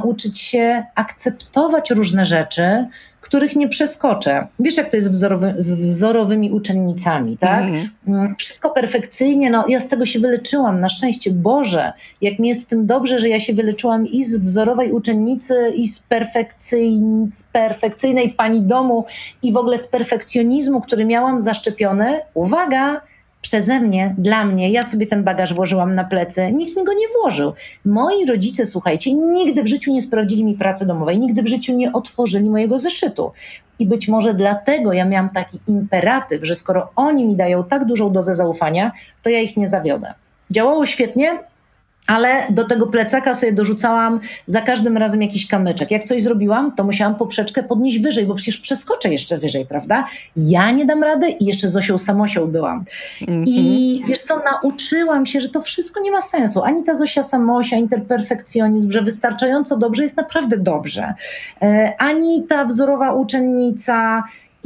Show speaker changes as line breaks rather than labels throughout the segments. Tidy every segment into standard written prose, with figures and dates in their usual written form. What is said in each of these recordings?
nauczyć się akceptować różne rzeczy, których nie przeskoczę. Wiesz, jak to jest z wzorowymi uczennicami, tak? Wszystko perfekcyjnie, no ja z tego się wyleczyłam, na szczęście Boże, jak mi jest z tym dobrze, że ja się wyleczyłam i z wzorowej uczennicy, i z perfekcyjnej pani domu, i w ogóle z perfekcjonizmu, który miałam zaszczepiony. Uwaga! Przeze mnie, dla mnie, ja sobie ten bagaż włożyłam na plecy, nikt mi go nie włożył. Moi rodzice, słuchajcie, nigdy w życiu nie sprawdzili mi pracy domowej, nigdy w życiu nie otworzyli mojego zeszytu. I być może dlatego ja miałam taki imperatyw, że skoro oni mi dają tak dużą dozę zaufania, to ja ich nie zawiodę. Działało świetnie, ale do tego plecaka sobie dorzucałam za każdym razem jakiś kamyczek. Jak coś zrobiłam, to musiałam poprzeczkę podnieść wyżej, bo przecież przeskoczę jeszcze wyżej, prawda? Ja nie dam rady i jeszcze Zosią Samosią byłam. I wiesz co, nauczyłam się, że to wszystko nie ma sensu. Ani ta Zosia Samosia, ani ten perfekcjonizm, że wystarczająco dobrze jest naprawdę dobrze. Ani ta wzorowa uczennica...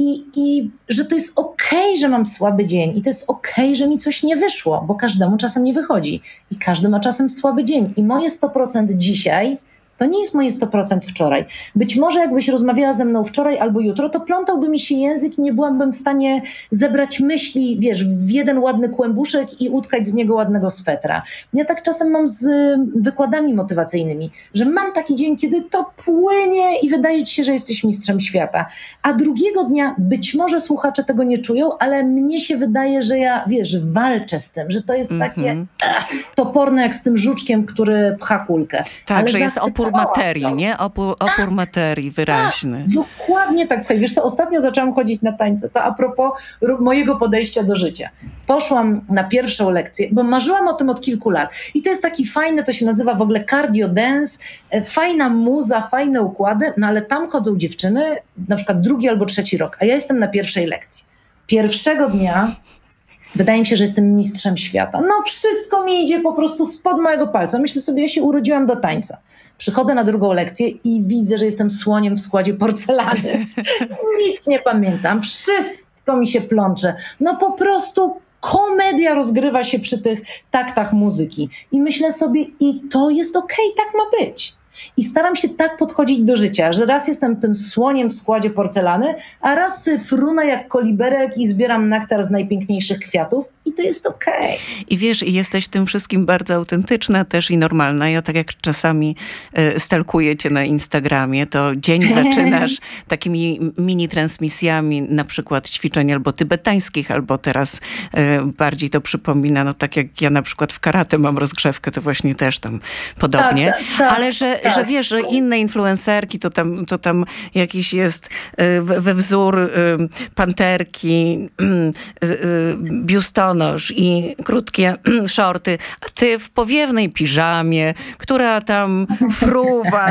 I że to jest okej, że mam słaby dzień i to jest okej, że mi coś nie wyszło, bo każdemu czasem nie wychodzi i każdy ma czasem słaby dzień i moje 100% dzisiaj to nie jest moje 100% wczoraj. Być może jakbyś rozmawiała ze mną wczoraj albo jutro, to plątałby mi się język i nie byłabym w stanie zebrać myśli, wiesz, w jeden ładny kłębuszek i utkać z niego ładnego swetra. Ja tak czasem mam z wykładami motywacyjnymi, że mam taki dzień, kiedy to płynie i wydaje ci się, że jesteś mistrzem świata. A drugiego dnia być może słuchacze tego nie czują, ale mnie się wydaje, że ja, wiesz, walczę z tym, że to jest takie toporne jak z tym żuczkiem, który pcha kulkę.
Tak,
ale
że jest opór materii, nie? Opór materii wyraźny.
Dokładnie tak. Słuchaj, wiesz co, ostatnio zaczęłam chodzić na tańce, to a propos mojego podejścia do życia. Poszłam na pierwszą lekcję, bo marzyłam o tym od kilku lat. I to jest taki fajny, to się nazywa w ogóle cardio dance, fajna muza, fajne układy, no ale tam chodzą dziewczyny, na przykład 2. albo 3. rok, a ja jestem na pierwszej lekcji. Pierwszego dnia wydaje mi się, że jestem mistrzem świata. No wszystko mi idzie po prostu spod mojego palca. Myślę sobie, ja się urodziłam do tańca. Przychodzę na 2. lekcję i widzę, że jestem słoniem w składzie porcelany. Nic nie pamiętam. Wszystko mi się plącze. No po prostu komedia rozgrywa się przy tych taktach muzyki. I myślę sobie, i to jest okej, tak ma być. I staram się tak podchodzić do życia, że raz jestem tym słoniem w składzie porcelany, a raz frunę jak koliberek i zbieram nektar z najpiękniejszych kwiatów i to jest okej.
I wiesz, i jesteś tym wszystkim bardzo autentyczna też i normalna. Ja tak jak czasami stalkuję cię na Instagramie, to dzień zaczynasz takimi mini transmisjami, na przykład ćwiczeń albo tybetańskich, albo teraz bardziej to przypomina, no tak jak ja na przykład w karate mam rozgrzewkę, to właśnie też tam podobnie.
Tak,
ale że wiesz, że inne influencerki, to tam jakiś jest we wzór panterki, biustonosz i krótkie shorty, a ty w powiewnej piżamie, która tam fruwa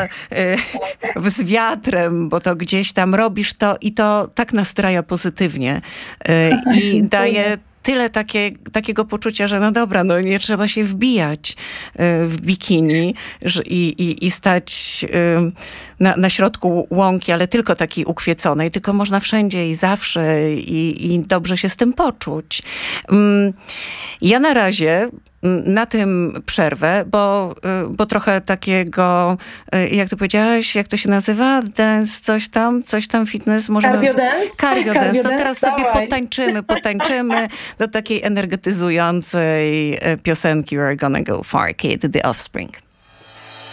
z wiatrem, bo to gdzieś tam robisz to i to tak nastraja pozytywnie i daje tyle takiego poczucia, że no dobra, no nie trzeba się wbijać w bikini i stać na środku łąki, ale tylko takiej ukwieconej, tylko można wszędzie i zawsze i dobrze się z tym poczuć. Ja na razie na tym przerwę, bo trochę takiego, jak ty powiedziałaś, jak to się nazywa? Dance, coś tam, fitness. Może
Cardio dance?
Cardio dance. To teraz sobie potańczymy do takiej energetyzującej piosenki We're Gonna Go Far, Kid, The Offspring.